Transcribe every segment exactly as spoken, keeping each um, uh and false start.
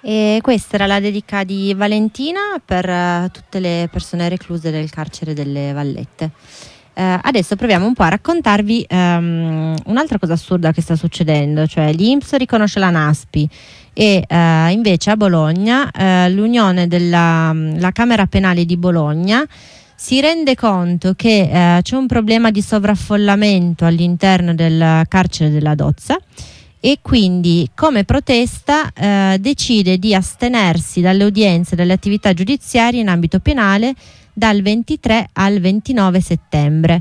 E questa era la dedica di Valentina per uh, tutte le persone recluse del carcere delle Vallette. Uh, adesso proviamo un po' a raccontarvi um, un'altra cosa assurda che sta succedendo, cioè l'I N P S riconosce la NASPI e uh, invece a Bologna uh, l'Unione della la Camera Penale di Bologna si rende conto che uh, c'è un problema di sovraffollamento all'interno del carcere della Dozza e quindi come protesta eh, decide di astenersi dalle udienze e dalle attività giudiziarie in ambito penale dal ventitré al ventinove settembre.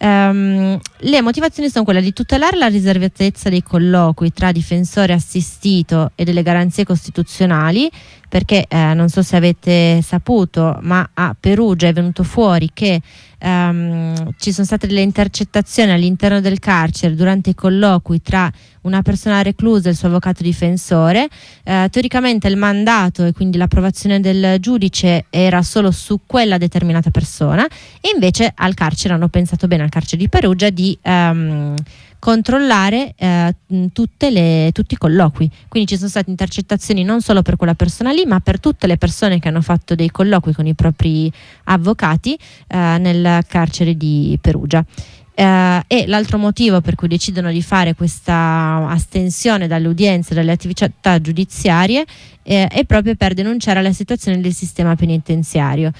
Um, le motivazioni sono quelle di tutelare la riservatezza dei colloqui tra difensore assistito e delle garanzie costituzionali, perché eh, non so se avete saputo, ma a Perugia è venuto fuori che um, ci sono state delle intercettazioni all'interno del carcere durante i colloqui tra una persona reclusa e il suo avvocato difensore. Eh, teoricamente il mandato e quindi l'approvazione del giudice era solo su quella determinata persona e invece al carcere hanno pensato bene, al carcere di Perugia, di um, controllare eh, tutte le, tutti i colloqui. Quindi ci sono state intercettazioni non solo per quella persona lì, ma per tutte le persone che hanno fatto dei colloqui con i propri avvocati eh, nel carcere di Perugia. Uh, e l'altro motivo per cui decidono di fare questa astensione dalle udienze e dalle attività giudiziarie eh, è proprio per denunciare la situazione del sistema penitenziario.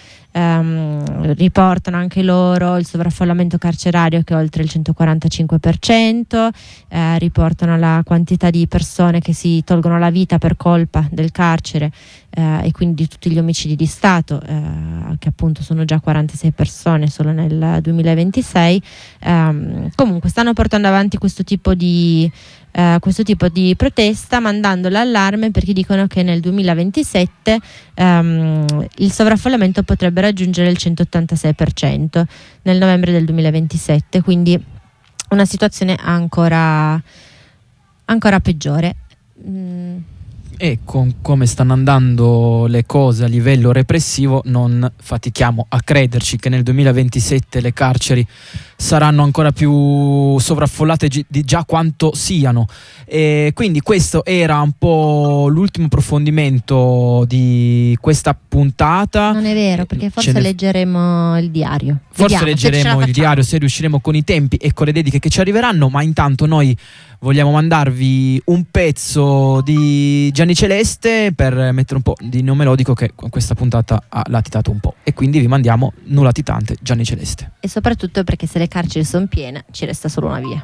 Um, riportano anche loro il sovraffollamento carcerario che è oltre il centoquarantacinque per cento, eh, riportano la quantità di persone che si tolgono la vita per colpa del carcere eh, e quindi di tutti gli omicidi di Stato, eh, che appunto sono già quarantasei persone solo nel duemilaventisei. Um, comunque stanno portando avanti questo tipo di Uh, questo tipo di protesta, mandando l'allarme perché dicono che nel duemilaventisette um, il sovraffollamento potrebbe raggiungere il centottantasei per cento nel novembre del duemilaventisette, quindi una situazione ancora ancora peggiore. Mm. E con come stanno andando le cose a livello repressivo non fatichiamo a crederci che nel duemilaventisette le carceri saranno ancora più sovraffollate gi- di già quanto siano. E quindi questo era un po' l'ultimo approfondimento di questa puntata. Non è vero, perché forse ne... leggeremo il diario. Forse Vediamo, leggeremo il diario se riusciremo con i tempi e con le dediche che ci arriveranno, ma intanto noi vogliamo mandarvi un pezzo di Gianni Celeste per mettere un po' di neo melodico che questa puntata ha latitato un po', e quindi vi mandiamo nulla latitante Gianni Celeste. E soprattutto perché se le carceri sono piene ci resta solo una via.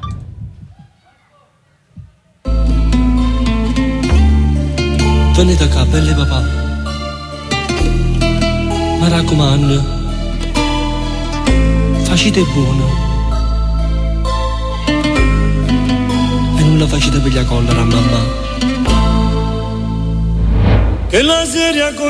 Venite qua, belle papà, mi raccomando, facete buono e non la facete per la collera a mamma. Che la seria